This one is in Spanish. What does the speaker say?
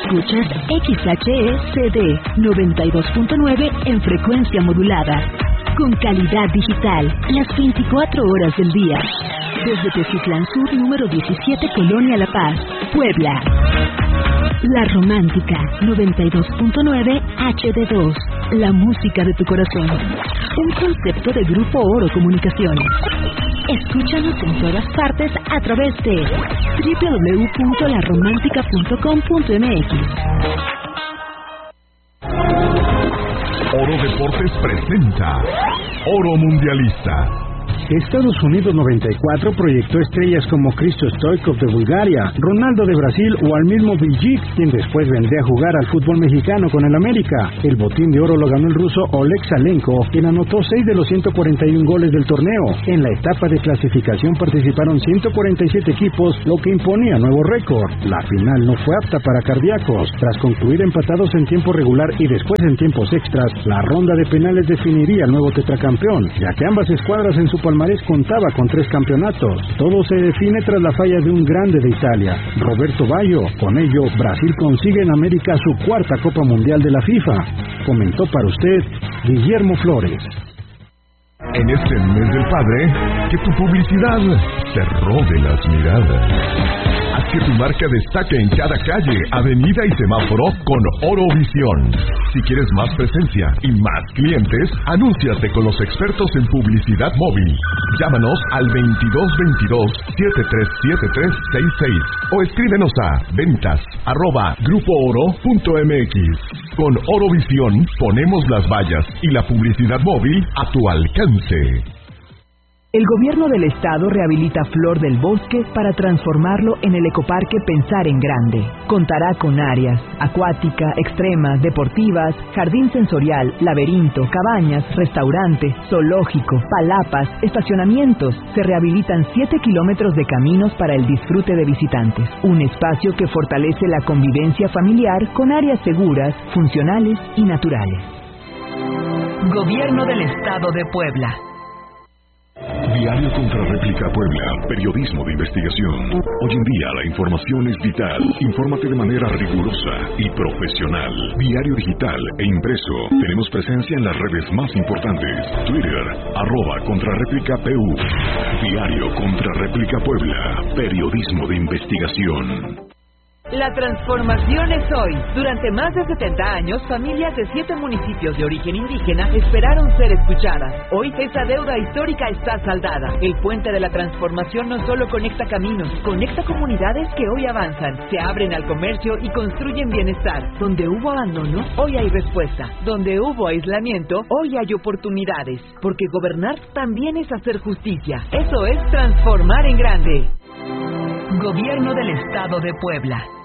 Escuchas XHECD 92.9 en frecuencia modulada. Con calidad digital, las 24 horas del día. Desde Teciutlán Sur, número 17, Colonia La Paz, Puebla. La Romántica 92.9 HD2. La música de tu corazón. Un concepto de Grupo Oro Comunicaciones. Escúchanos en todas partes a través de www.laromántica.com.mx. Oro Deportes presenta Oro Mundialista. Estados Unidos 94 proyectó estrellas como Hristo Stoichkov de Bulgaria, Ronaldo de Brasil o al mismo Viljic, quien después vendría a jugar al fútbol mexicano con el América. El botín de oro lo ganó el ruso Oleg Salenko, quien anotó 6 de los 141 goles del torneo. En la etapa de clasificación participaron 147 equipos, lo que imponía nuevo récord. La final no fue apta para cardíacos. Tras concluir empatados en tiempo regular y después en tiempos extras, la ronda de penales definiría al nuevo tetracampeón, ya que ambas escuadras en su palmarés contaba con 3 campeonatos. Todo se define tras la falla de un grande de Italia, Roberto Baggio. Con ello, Brasil consigue en América su 4ª Copa Mundial de la FIFA. Comentó para usted Guillermo Flores. En este mes del padre, que tu publicidad te robe las miradas. Haz que tu marca destaque en cada calle, avenida y semáforo con Orovisión. Si quieres más presencia y más clientes, anúnciate con los expertos en publicidad móvil. Llámanos al 2222-737366 o escríbenos a ventas@grupooro.mx. Con Orovisión ponemos las vallas y la publicidad móvil a tu alcance. El gobierno del estado rehabilita Flor del Bosque para transformarlo en el ecoparque Pensar en Grande. Contará con áreas acuática, extremas, deportivas, jardín sensorial, laberinto, cabañas, restaurante, zoológico, palapas, estacionamientos. Se rehabilitan 7 kilómetros de caminos para el disfrute de visitantes. Un espacio que fortalece la convivencia familiar con áreas seguras, funcionales y naturales. Gobierno del Estado de Puebla. Diario Contra Réplica Puebla, periodismo de investigación. Hoy en día la información es vital. Infórmate de manera rigurosa y profesional. Diario digital e impreso. Tenemos presencia en las redes más importantes. Twitter, @ContraRéplicaPU. Diario Contra Réplica Puebla, periodismo de investigación. La transformación es hoy. Durante más de 70 años, familias de 7 municipios de origen indígena esperaron ser escuchadas. Hoy, esa deuda histórica está saldada. El puente de la transformación no solo conecta caminos, conecta comunidades que hoy avanzan, se abren al comercio y construyen bienestar. Donde hubo abandono, hoy hay respuesta. Donde hubo aislamiento, hoy hay oportunidades. Porque gobernar también es hacer justicia. Eso es transformar en grande. Gobierno del Estado de Puebla.